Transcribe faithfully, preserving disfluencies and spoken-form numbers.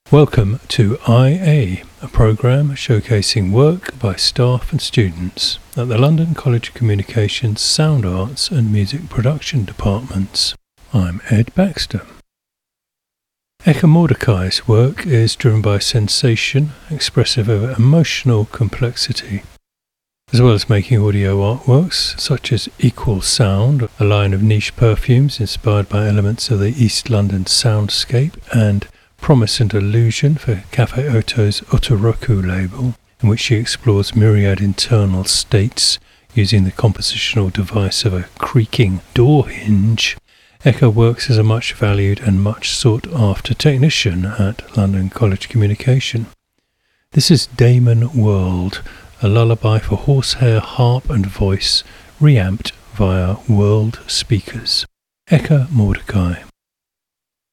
Welcome to I A, a programme showcasing work by staff and students at the London College of Communications Sound Arts and Music Production Departments. I'm Ed Baxter. Eka Mordecai's work is driven by sensation, expressive of emotional complexity. As well as making audio artworks such as Equal Sound, a line of niche perfumes inspired by elements of the East London soundscape, and Promise and Illusion for Cafe Oto's Otoroku label, in which she explores myriad internal states using the compositional device of a creaking door hinge. Eka works as a much valued and much sought after technician at London College of Communication. This is Damon World, a lullaby for horsehair, harp and voice, reamped via world speakers. Eka Mordecai.